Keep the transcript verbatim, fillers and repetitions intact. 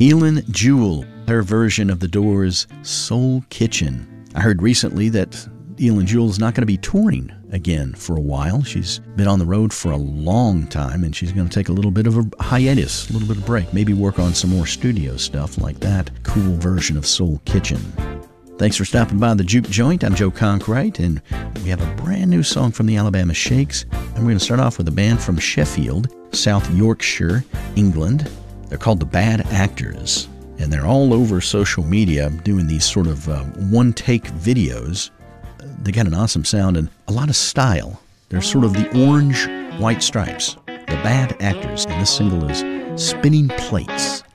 Eilen Jewell, her version of The Doors' Soul Kitchen. I heard recently that Eilen Jewell is not going to be touring again for a while. She's been on the road for a long time, and she's going to take a little bit of a hiatus, a little bit of break, maybe work on some more studio stuff like that cool version of Soul Kitchen. Thanks for stopping by the Juke Joint. I'm Joe Conkright, and we have a brand new song from the Alabama Shakes. And we're going to start off with a band from Sheffield, South Yorkshire, England. They're called the Bad Actors, and they're all over social media doing these sort of uh, one-take videos. They got an awesome sound and a lot of style. They're sort of the orange, white stripes. The Bad Actors, and this single is Spinning Plates.